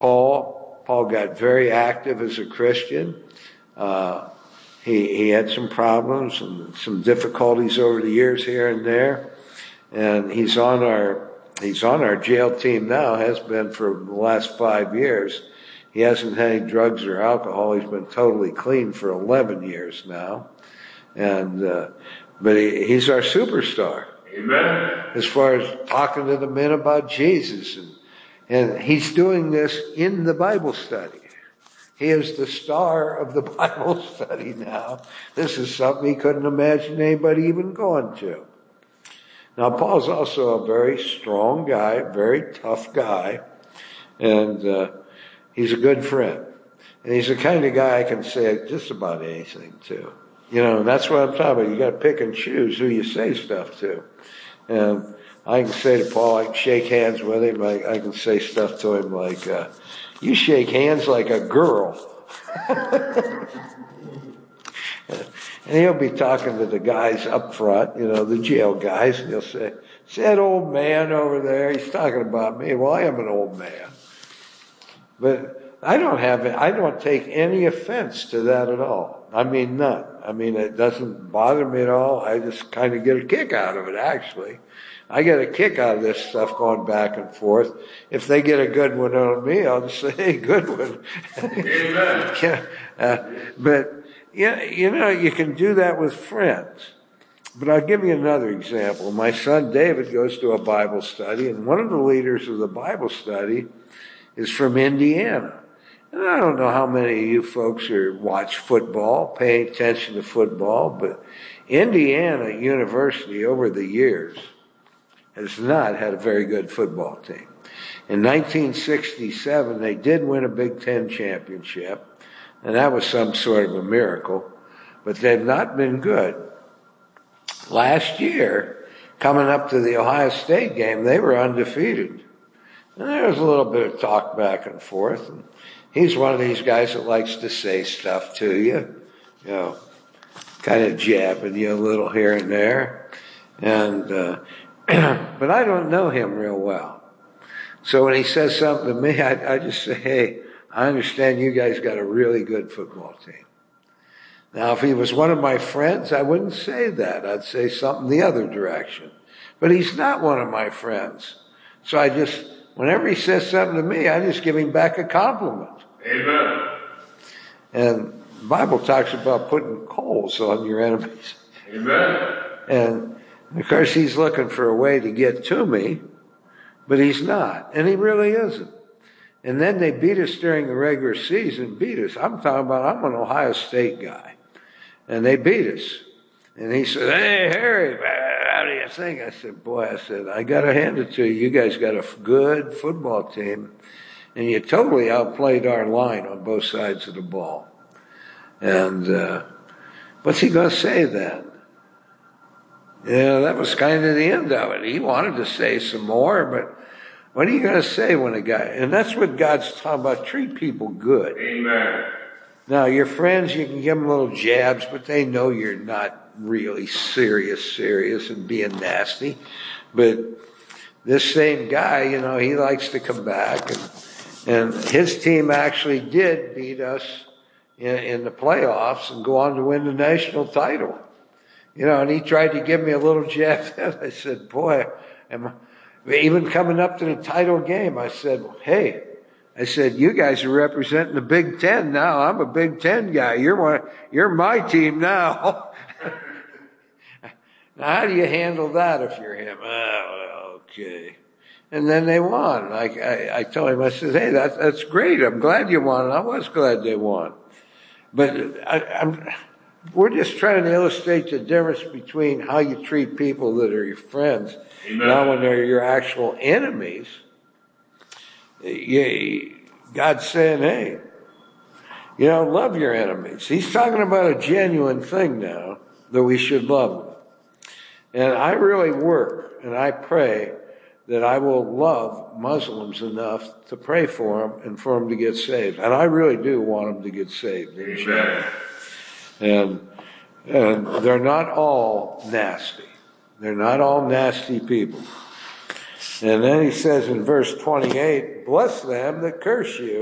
Paul got very active as a Christian. He had some problems and some difficulties over the years here and there, and he's on our jail team now. Has been for the last 5 years. He hasn't had any drugs or alcohol. He's been totally clean for 11 years now, but he's our superstar. Amen. As far as talking to the men about Jesus, and he's doing this in the Bible study. He is the star of the Bible study now. This is something he couldn't imagine anybody even going to. Now, Paul's also a very strong guy, very tough guy, and he's a good friend. And he's the kind of guy I can say just about anything to. And that's what I'm talking about. You got to pick and choose who you say stuff to. And I can say to Paul, I can shake hands with him. I can say stuff to him like, you shake hands like a girl. And he'll be talking to the guys up front, the jail guys, and he'll say, see that old man over there? He's talking about me. Well, I am an old man. But I don't take any offense to that at all. I mean, none. I mean, it doesn't bother me at all. I just kind of get a kick out of it, actually. I get a kick out of this stuff going back and forth. If they get a good one on me, I'll just say, hey, good one. Amen. But, you can do that with friends. But I'll give you another example. My son David goes to a Bible study, and one of the leaders of the Bible study is from Indiana. And I don't know how many of you folks watch football, pay attention to football, but Indiana University over the years has not had a very good football team. In 1967, they did win a Big Ten championship, and that was some sort of a miracle, but they've not been good. Last year, coming up to the Ohio State game, they were undefeated. And there was a little bit of talk back and forth, and he's one of these guys that likes to say stuff to you, kind of jabbing you a little here and there. And but I don't know him real well. So when he says something to me, I just say, hey, I understand you guys got a really good football team. Now, if he was one of my friends, I wouldn't say that. I'd say something the other direction. But he's not one of my friends. So whenever he says something to me, I just give him back a compliment. Amen. And the Bible talks about putting coals on your enemies. Amen. And of course, he's looking for a way to get to me, but he's not. And he really isn't. And then they beat us during the regular season, I'm talking about, I'm an Ohio State guy. And they beat us. And he said, hey, Harry, how do you think? I said, I got to hand it to you. You guys got a good football team. And you totally outplayed our line on both sides of the ball. And what's he going to say then? That was kind of the end of it. He wanted to say some more, but what are you going to say when a guy... And that's what God's talking about. Treat people good. Amen. Now, your friends, you can give them little jabs, but they know you're not really serious and being nasty. But this same guy, he likes to come back. And his team actually did beat us in the playoffs and go on to win the national title. And he tried to give me a little jab. I said, boy, even coming up to the title game, I said, hey, you guys are representing the Big Ten now. I'm a Big Ten guy. You're my team now. Now, how do you handle that if you're him? Oh, okay. And then they won. I told him, I said, hey, that's great. I'm glad you won. And I was glad they won. But we're just trying to illustrate the difference between how you treat people that are your friends. Amen. Now when they're your actual enemies, God's saying, hey, love your enemies. He's talking about a genuine thing now, that we should love them. And I really work and I pray that I will love Muslims enough to pray for them and for them to get saved. And I really do want them to get saved. Amen. And they're not all nasty. They're not all nasty people. And then he says in verse 28, bless them that curse you.